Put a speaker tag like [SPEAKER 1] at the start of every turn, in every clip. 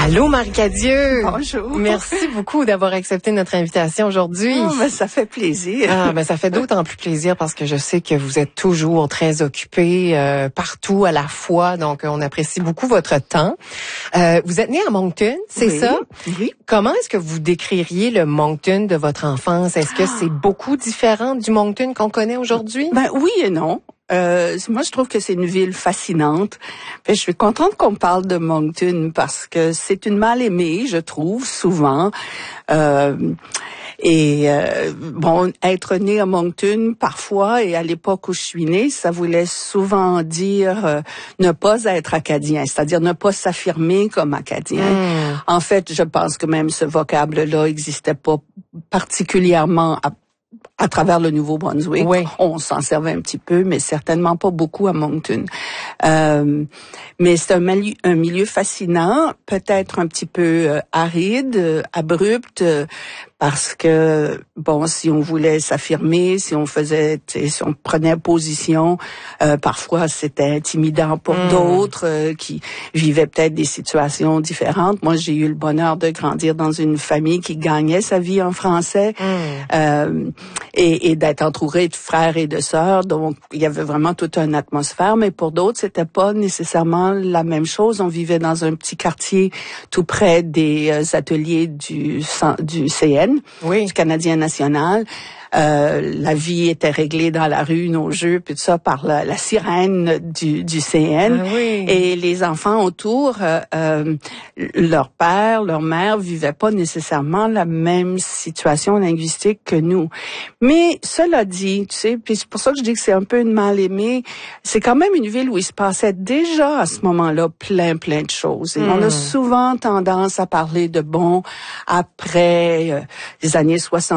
[SPEAKER 1] Allô, Marie-Cadieux.
[SPEAKER 2] Bonjour.
[SPEAKER 1] Merci beaucoup d'avoir accepté notre invitation aujourd'hui.
[SPEAKER 2] Oh, ben, ça fait plaisir.
[SPEAKER 1] Ça fait d'autant plus plaisir parce que je sais que vous êtes toujours très occupé partout à la fois. Donc, on apprécie beaucoup votre temps. Vous êtes né à Moncton, c'est ça?
[SPEAKER 2] Oui.
[SPEAKER 1] Comment est-ce que vous décririez le Moncton de votre enfance? Est-ce que c'est beaucoup différent du Moncton qu'on connaît aujourd'hui?
[SPEAKER 2] Ben oui et non. Moi, je trouve que c'est une ville fascinante. Je suis contente qu'on parle de Moncton parce que c'est une mal aimée, je trouve, souvent. Être né à Moncton, parfois, et à l'époque où je suis née, ça voulait souvent dire ne pas être acadien, c'est-à-dire ne pas s'affirmer comme acadien. En fait, je pense que même ce vocable-là n'existait pas particulièrement à travers le Nouveau-Brunswick.
[SPEAKER 1] Oui.
[SPEAKER 2] On s'en servait un petit peu, mais certainement pas beaucoup à Moncton. Mais c'est un milieu fascinant, peut-être un petit peu aride, abrupt, parce que, si on voulait s'affirmer, si on prenait position, parfois c'était intimidant pour d'autres qui vivaient peut-être des situations différentes. Moi, j'ai eu le bonheur de grandir dans une famille qui gagnait sa vie en français et d'être entourée de frères et de sœurs. Donc, il y avait vraiment toute une atmosphère, mais pour d'autres, c'était pas nécessairement la même chose. On vivait dans un petit quartier tout près des ateliers du CN.
[SPEAKER 1] Oui.
[SPEAKER 2] Du Canadien national. La vie était réglée dans la rue, nos jeux, puis tout ça par la sirène du CN.
[SPEAKER 1] Ah oui.
[SPEAKER 2] Et les enfants autour, leur père, leur mère vivaient pas nécessairement la même situation linguistique que nous. Mais cela dit, puis c'est pour ça que je dis que c'est un peu une mal-aimée, c'est quand même une ville où il se passait déjà à ce moment-là plein de choses. Et on a souvent tendance à parler de après les années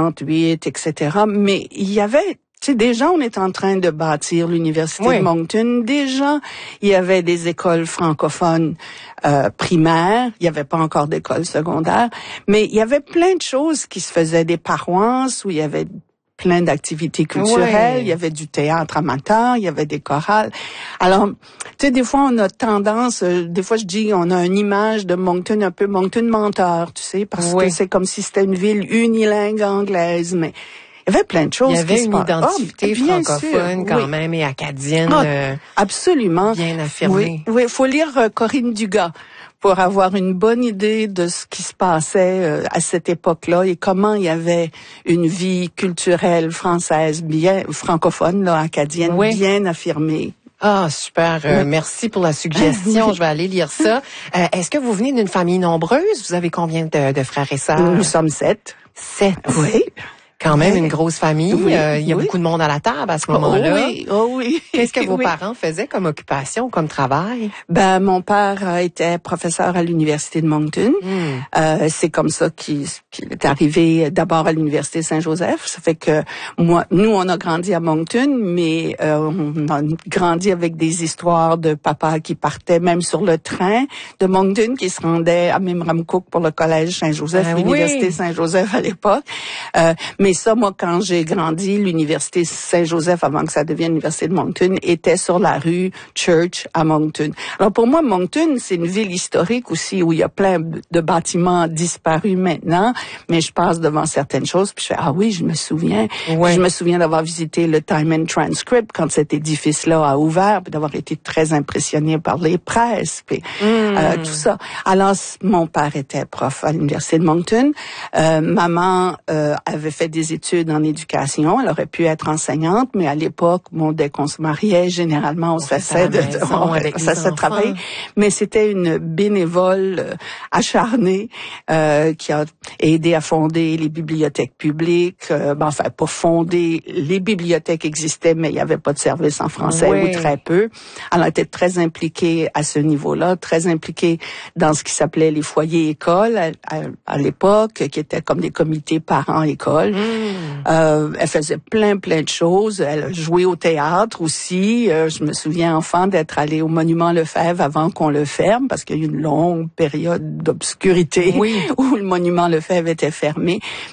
[SPEAKER 2] 68, etc. Mais il y avait, déjà, on est en train de bâtir l'université de Moncton. Déjà, il y avait des écoles francophones primaires. Il n'y avait pas encore d'école secondaire. Mais il y avait plein de choses qui se faisaient, des paroisses où il y avait plein d'activités culturelles. Il y avait du théâtre amateur, il y avait des chorales. Alors, des fois, on a tendance, des fois, je dis, on a une image de Moncton, un peu Moncton menteur, parce que c'est comme si c'était une ville unilingue anglaise, mais il y avait plein de choses.
[SPEAKER 1] Il y avait une identité francophone quand même et acadienne.
[SPEAKER 2] Absolument.
[SPEAKER 1] Bien affirmée.
[SPEAKER 2] Oui, faut lire Corinne Dugas pour avoir une bonne idée de ce qui se passait à cette époque-là et comment il y avait une vie culturelle française francophone, acadienne, bien affirmée.
[SPEAKER 1] Ah, super. Merci pour la suggestion. Je vais aller lire ça. Est-ce que vous venez d'une famille nombreuse? Vous avez combien de frères et sœurs?
[SPEAKER 2] Nous sommes 7.
[SPEAKER 1] 7?
[SPEAKER 2] Oui.
[SPEAKER 1] Quand même une grosse famille. Il y a beaucoup de monde à la table à ce moment-là.
[SPEAKER 2] Oh oui.
[SPEAKER 1] Qu'est-ce que vos parents faisaient comme occupation, comme travail?
[SPEAKER 2] Mon père était professeur à l'université de Moncton. C'est comme ça qu'il est arrivé d'abord à l'université Saint-Joseph. Ça fait que nous, on a grandi à Moncton, mais on a grandi avec des histoires de papa qui partait même sur le train de Moncton, qui se rendait à Memramcook pour le collège Saint-Joseph, l'université Saint-Joseph à l'époque. Mais ça, moi, quand j'ai grandi, l'université Saint-Joseph, avant que ça devienne l'université de Moncton, était sur la rue Church à Moncton. Alors pour moi, Moncton, c'est une ville historique aussi où il y a plein de bâtiments disparus maintenant, mais je passe devant certaines choses puis je fais oui, je me souviens. Je me souviens d'avoir visité le Time and Transcript quand cet édifice-là a ouvert, puis d'avoir été très impressionné par les presses, puis tout ça. Alors mon père était prof à l'université de Moncton. Maman avait fait des études en éducation. Elle aurait pu être enseignante, mais à l'époque, dès qu'on se mariait, généralement, on se faisait travailler. Mais c'était une bénévole acharnée qui a aidé à fonder les bibliothèques publiques. Pas fonder, les bibliothèques existaient, mais il n'y avait pas de service en français ou très peu. Elle a été très impliquée à ce niveau-là, très impliquée dans ce qui s'appelait les foyers écoles à l'époque, qui étaient comme des comités parents-école. Elle faisait plein de choses. Elle a joué au théâtre aussi. Je me souviens enfant d'être allée au Monument Lefebvre avant qu'on le ferme, parce qu'il y a eu une longue période d'obscurité où le Monument Lefebvre était fermé.